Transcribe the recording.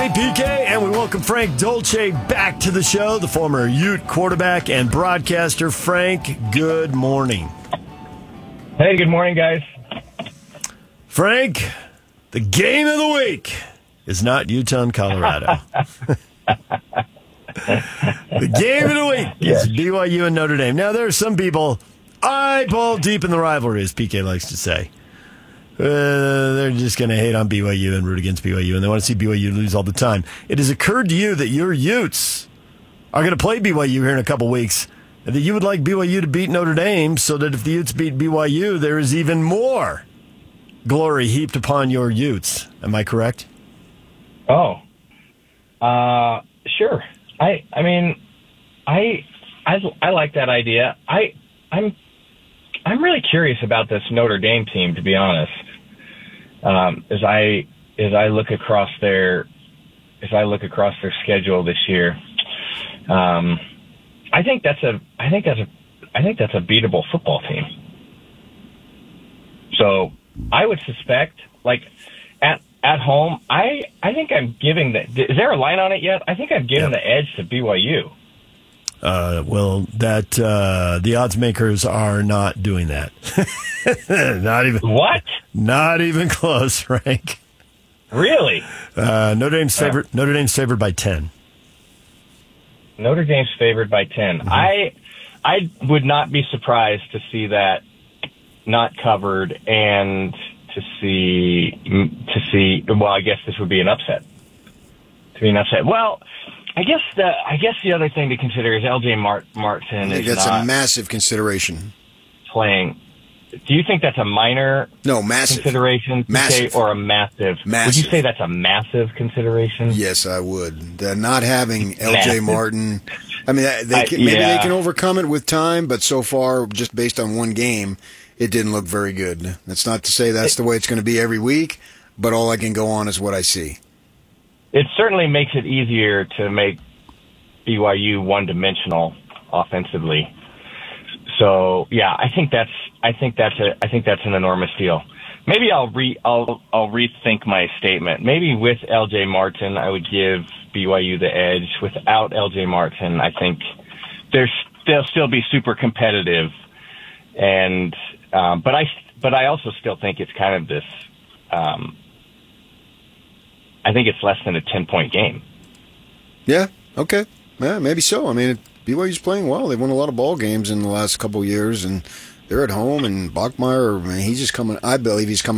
PK, and we welcome Frank Dolce back to the show, the former Ute quarterback and broadcaster. Frank, good morning. Hey, good morning, guys. Frank, the game of the week is not Utah and Colorado. The game of the week is BYU and Notre Dame. Now, there are some people eyeball deep in the rivalry, as PK likes to say. They're just going to hate on BYU and root against BYU, and they want to see BYU lose all the time. It has occurred to you that your Utes are going to play BYU here in a couple weeks, and that you would like BYU to beat Notre Dame so that if the Utes beat BYU, there is even more glory heaped upon your Utes. Am I correct? Oh, sure. I mean, I like that idea. I'm really curious about this Notre Dame team, to be honest. As I look across their schedule this year, I think that's a beatable football team. So I would suspect, like at home, I think I'm giving the. Is there a line on it yet? I think I'm giving the edge to BYU. Well, that the odds makers are not doing that. Not even what? Not even close, Frank. Really? Notre Dame's favored. Notre Dame's favored by 10. Notre Dame's favored by 10. Mm-hmm. I would not be surprised to see that not covered and to see. Well, I guess this would be an upset. Well. I guess the other thing to consider is L.J. Martin. I think that's a massive consideration. Playing. Do you think that's a minor massive consideration, massive. Or a massive? Would you say that's a massive consideration? Yes, I would. Not having L.J. Martin. I mean, they can overcome it with time, but so far, just based on one game, it didn't look very good. That's not to say that's the way it's going to be every week, but all I can go on is what I see. It certainly makes it easier to make BYU one-dimensional offensively. So yeah, I think that's an enormous deal. Maybe I'll rethink my statement. Maybe with L.J. Martin, I would give BYU the edge. Without L.J. Martin, I think they'll still be super competitive. And but I also still think it's kind of this. I think it's less than a 10-point game. Yeah, okay. Yeah, maybe so. I mean, BYU's playing well. They've won a lot of ball games in the last couple of years, and they're at home, and Bachmeier, I believe he's coming